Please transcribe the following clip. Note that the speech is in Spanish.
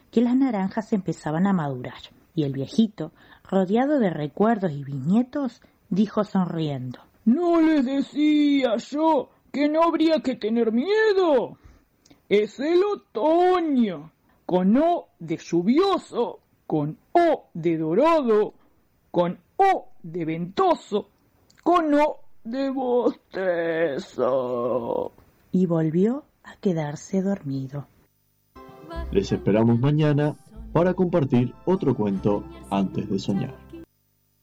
que las naranjas empezaban a madurar, y el viejito, rodeado de recuerdos y bisnietos, dijo sonriendo: «¿No les decía yo que no habría que tener miedo? Es el otoño, con O de lluvioso, con O de dorado, con O de ventoso, con O de bostezo». Y volvió a quedarse dormido. Les esperamos mañana para compartir otro cuento antes de soñar.